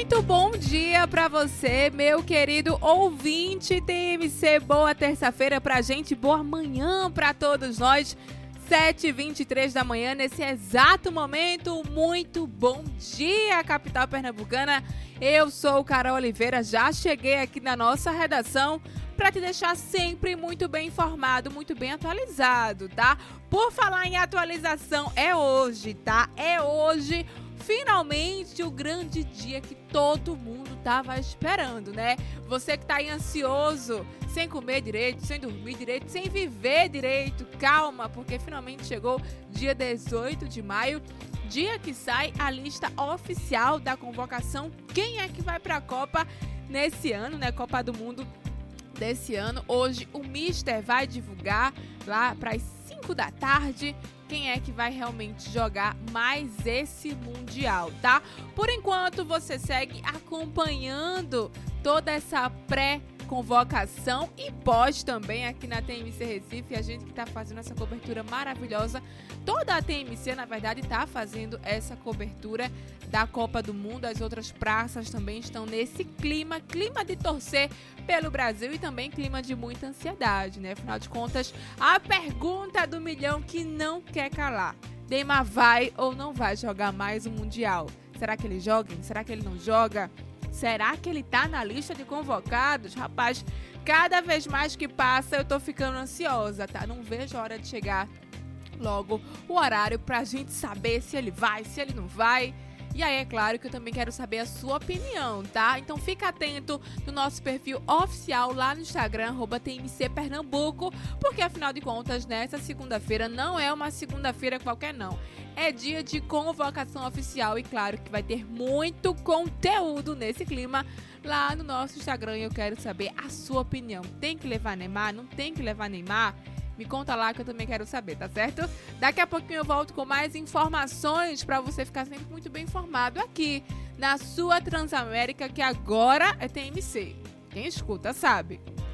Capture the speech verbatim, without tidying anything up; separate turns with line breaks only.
Muito bom dia para você, meu querido ouvinte T M C. Boa terça-feira pra gente, boa manhã para todos nós. sete e vinte e três da manhã, nesse exato momento. Muito bom dia, capital pernambucana. Eu sou Carol Oliveira, já cheguei aqui na nossa redação para te deixar sempre muito bem informado, muito bem atualizado, tá? Por falar em atualização, é hoje, tá? É hoje, finalmente, o grande dia que todo mundo tava esperando, né? Você que tá aí ansioso, sem comer direito, sem dormir direito, sem viver direito, calma, porque finalmente chegou dia dezoito de maio, dia que sai a lista oficial da convocação. Quem é que vai para a Copa nesse ano, né? Copa do Mundo desse ano. Hoje o Mister vai divulgar lá para as cinco da tarde quem é que vai realmente jogar mais esse Mundial, tá? Por enquanto, você segue acompanhando toda essa pré-convocação e pós também aqui na T M C Recife, a gente que tá fazendo essa cobertura maravilhosa. Toda a T M C, na verdade, tá fazendo essa cobertura da Copa do Mundo. As outras praças também estão nesse clima, clima de torcer pelo Brasil e também clima de muita ansiedade, né? Afinal de contas, a pergunta do milhão que não quer calar: Neymar vai ou não vai jogar mais um Mundial? Será que ele joga? Será que ele não joga? Será que ele tá na lista de convocados? Rapaz, cada vez mais que passa eu tô ficando ansiosa, tá? Não vejo a hora de chegar logo o horário pra gente saber se ele vai, se ele não vai. E aí, é claro que eu também quero saber a sua opinião, tá? Então fica atento no nosso perfil oficial lá no Instagram, arroba T M C Pernambuco, porque afinal de contas, nessa segunda-feira não é uma segunda-feira qualquer não. É dia de convocação oficial e claro que vai ter muito conteúdo nesse clima lá no nosso Instagram. E eu quero saber a sua opinião. Tem que levar Neymar? Não tem que levar Neymar? Me conta lá que eu também quero saber, tá certo? Daqui a pouquinho eu volto com mais informações para você ficar sempre muito bem informado aqui na sua Transamérica, que agora é T M C. Quem escuta sabe.